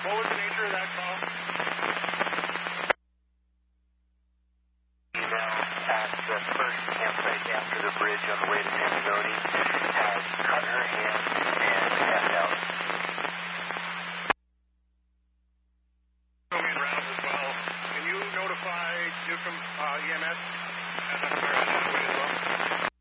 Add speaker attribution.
Speaker 1: What was the nature of that call?
Speaker 2: At the first campsite after the bridge on the way to Manzoni has cut her hand and passed out.
Speaker 1: Rounds as well. Can you notify Newcomb EMS as I'm as well?